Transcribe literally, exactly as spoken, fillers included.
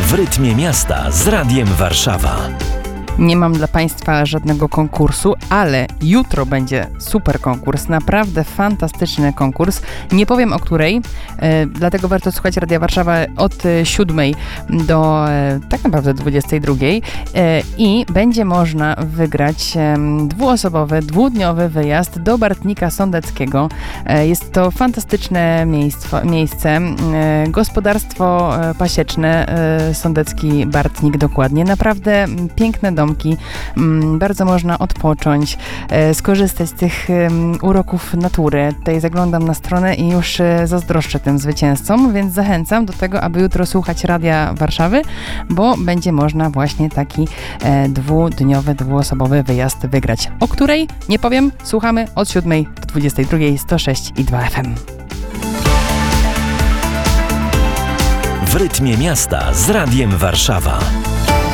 W rytmie miasta z Radiem Warszawa. Nie mam dla Państwa żadnego konkursu, ale jutro będzie super konkurs, naprawdę fantastyczny konkurs. Nie powiem o której, e, dlatego warto słuchać Radia Warszawa od e, siódmej do e, tak naprawdę dwudziestej drugiej e, i będzie można wygrać e, dwuosobowy, dwudniowy wyjazd do Bartnika Sądeckiego. E, jest to fantastyczne miejsce, miejsce e, gospodarstwo e, pasieczne, e, Sądecki Bartnik dokładnie. Naprawdę piękne domki. Bardzo można odpocząć, skorzystać z tych uroków natury. Tutaj zaglądam na stronę i już zazdroszczę tym zwycięzcom, więc zachęcam do tego, aby jutro słuchać Radia Warszawy, bo będzie można właśnie taki dwudniowy, dwuosobowy wyjazd wygrać. O której? Nie powiem. Słuchamy od siódmej do dwudziestej drugiej, sto sześć i dwa F M. W rytmie miasta z Radiem Warszawa.